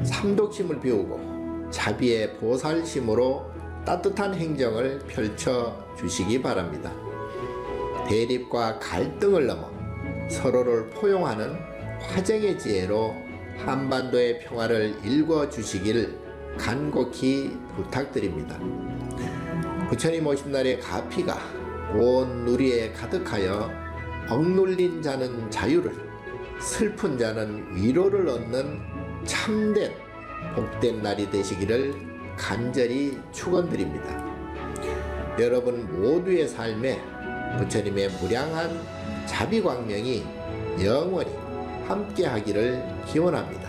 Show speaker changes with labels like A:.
A: 삼독심을 비우고 자비의 보살심으로 따뜻한 행정을 펼쳐 주시기 바랍니다. 대립과 갈등을 넘어 서로를 포용하는 화정의 지혜로 한반도의 평화를 일궈 주시길 간곡히 부탁드립니다. 부처님 오신 날의 가피가 온 누리에 가득하여 억눌린 자는 자유를, 슬픈 자는 위로를 얻는 참된 복된 날이 되시기를 간절히 축원드립니다. 여러분 모두의 삶에 부처님의 무량한 자비광명이 영원히 함께하기를 기원합니다.